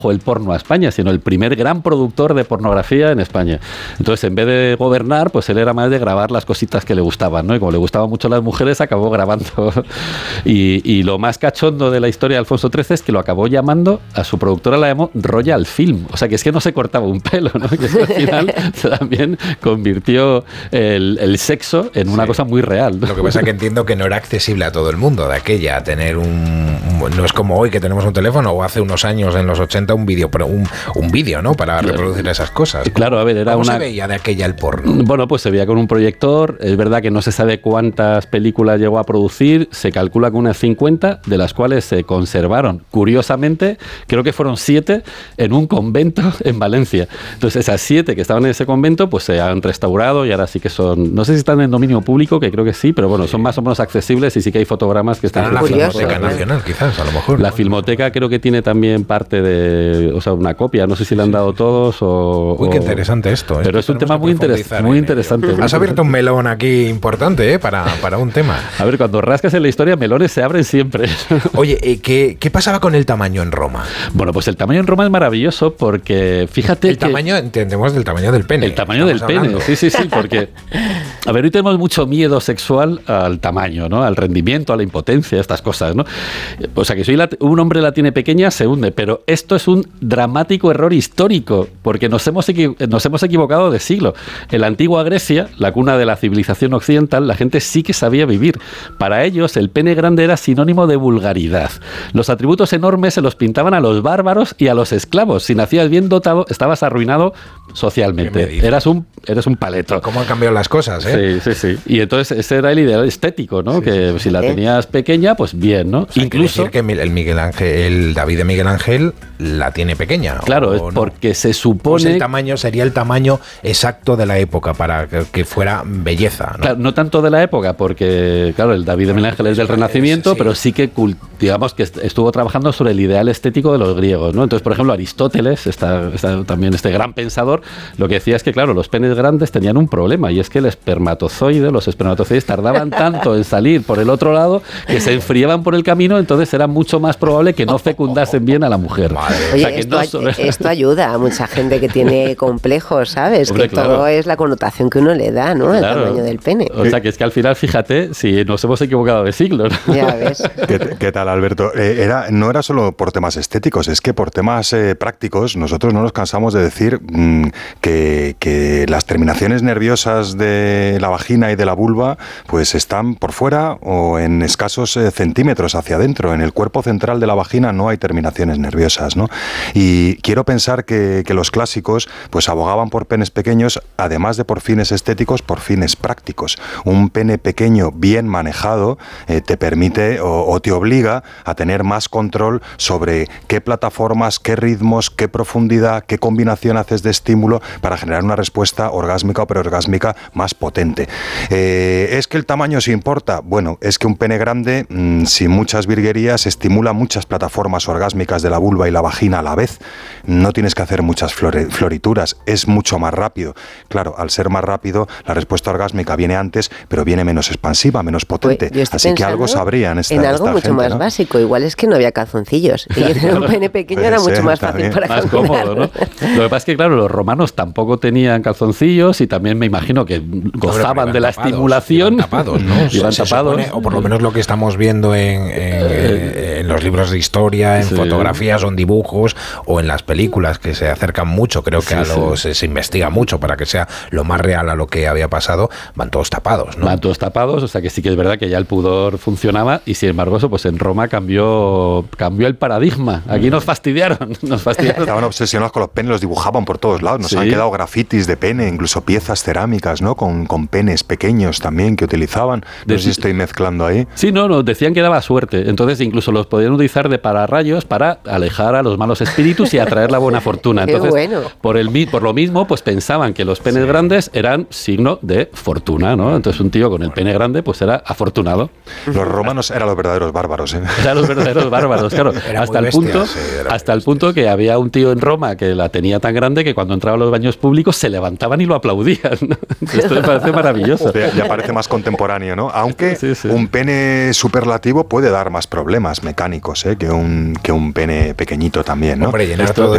el porno a España, sino el primer gran productor de pornografía en España. Entonces, en vez de gobernar, pues él era más de grabar las cositas que le gustaban, ¿no? Y como le gustaban mucho las mujeres, acabó grabando. Y lo más cachondo de la historia de Alfonso XIII es que lo acabó llamando, a su productora la llamó Royal Film. O sea, que es que no se cortaba un pelo, ¿no? Que al final también convirtió el sexo en una cosa muy real, ¿no? Lo que pasa es que entiendo que no era accesible a todo el mundo de aquella, tener no es como hoy que tenemos un teléfono, o hace unos años, en los 80, un vídeo, pero un vídeo, ¿no? Para reproducir esas cosas. Claro, a ver, era ¿Cómo se veía de aquella el porno? Bueno, pues se veía con un proyector. Es verdad que no se sabe cuántas películas llegó a producir. Se calcula que unas 50, de las cuales se conservaron. Curiosamente, creo que fueron 7 en un convento en Valencia. Entonces, esas 7 que estaban en ese convento, pues se han restaurado y ahora sí que son... No sé si están en dominio público, que creo que sí, pero bueno, son más o menos accesibles y sí que hay fotogramas que están... En la Filmoteca Nacional, quizás, a lo mejor. La Filmoteca creo que tiene también parte de... O sea, una copia. No sé si la han dado todos o... Uy, qué interesante esto. Pero es un tema muy interesante. Has abierto un melón aquí importante, para un tema. A ver, cuando rascas en la historia, melones se abren siempre. Oye, ¿qué pasaba con el tamaño en Roma? Bueno, pues el tamaño en Roma es maravilloso porque, fíjate el tamaño, entendemos del tamaño del pene. El tamaño del pene, sí, porque... A ver, hoy tenemos mucho miedo sexual al tamaño, ¿no? Al rendimiento, a la impotencia, estas cosas, ¿no? O sea, que si un hombre la tiene pequeña, se hunde, pero esto es un dramático error histórico, porque nos hemos equivocado de siglo. En la antigua Grecia, la cuna de la civilización occidental, la gente sí que sabía vivir. Para ellos, el pene grande era sinónimo de vulgaridad. Los atributos enormes se los pintaban a los bárbaros y a los esclavos. Si nacías bien dotado, estabas arruinado socialmente. Eres un paleto. ¿Cómo han cambiado las cosas, eh? Sí. Y entonces ese era el ideal estético, ¿no? Que si la tenías pequeña, pues bien, ¿no? O sea, incluso decir que el David de Miguel Ángel la tiene pequeña. Claro, es porque se supone... Pues sería el tamaño exacto de la época para que fuera belleza, ¿no? Claro, no tanto de la época, porque, claro, el David de Miguel Ángel es del Renacimiento, pero sí que, digamos, que estuvo trabajando sobre el ideal estético de los griegos, ¿no? Entonces, por ejemplo, Aristóteles, también este gran pensador, lo que decía es que, claro, los penes grandes tenían un problema, y es que los espermatozoides tardaban tanto en salir por el otro lado que se enfriaban por el camino, entonces era mucho más probable que no fecundasen bien a la mujer. Oye, o sea, esto ayuda a mucha gente que tiene complejos, ¿sabes? Hombre, que todo es la connotación que uno le da, ¿no? Al tamaño del pene. O sea, que es que al final, fíjate, si nos hemos equivocado de siglo, ¿no? Ya ves. ¿Qué tal, Alberto? No era solo por temas estéticos, es que por temas prácticos nosotros no nos cansamos de decir que las terminaciones nerviosas de la vagina y de la vulva pues están por fuera o en escasos centímetros hacia adentro. En el cuerpo central de la vagina no hay terminaciones nerviosas, ¿no? Y quiero pensar que los clásicos pues abogaban por penes pequeños, además de por fines estéticos, por fines prácticos. Un pene pequeño bien manejado te permite o te obliga a tener más control sobre qué plataformas, qué ritmos, qué profundidad, qué combinación haces de estímulo para generar una respuesta orgásmica o preorgásmica más potente. ¿Es que el tamaño sí importa? Bueno, es que un pene grande, sin muchas virguerías, estimula muchas plataformas orgásmicas de la vulva y la vagina a la vez. No tienes que hacer muchas florituras, es mucho más rápido. Claro, al ser más rápido, la respuesta orgásmica viene antes, pero viene menos expansiva, menos potente. Así que algo sabrían en algo mucho gente, más, ¿no? Básico. Igual es que no había calzoncillos. Y tener un pene pequeño era mucho más fácil para más cómodo, ¿no? Lo que pasa es que, claro, los romanos tampoco tenían calzoncillos y también me imagino que gozaban de la estimulación. Iban tapados, ¿no? Iban tapados. Supone, o por lo menos lo que estamos viendo en los libros de historia, en fotografías o en dibujos o en las películas que se acercan mucho, creo que se investiga mucho para que sea lo más real a lo que había pasado, van todos tapados, ¿no? Van todos tapados, o sea que sí que es verdad que ya el pudor funcionaba y sin embargo eso pues en Roma cambió el paradigma. Aquí nos fastidiaron. Estaban obsesionados con los penes, los dibujaban por todos lados, nos han quedado grafitis de pene, incluso piezas cerámicas, ¿no? Con penes pequeños también que utilizaban. No sé si estoy mezclando ahí. Sí, no, decían que daba suerte, entonces incluso los podían utilizar de pararrayos para alejar a los malos espíritus y atraer la buena fortuna. Entonces, por lo mismo, pues pensaban que los penes grandes eran signo de fortuna, ¿no? Entonces un tío con el pene grande pues era afortunado. Los romanos eran los verdaderos bárbaros, ¿eh? Eran los verdaderos bárbaros, claro. Hasta el punto que había un tío en Roma que la tenía tan grande que cuando entraba a los baños públicos se levantaban y lo aplaudían, ¿no? Esto me parece maravilloso. Ya parece más contemporáneo, ¿no? Aunque un pene superlativo puede dar más problemas mecánicos, que un pene pequeñito también, ¿no? Hombre, llenar todo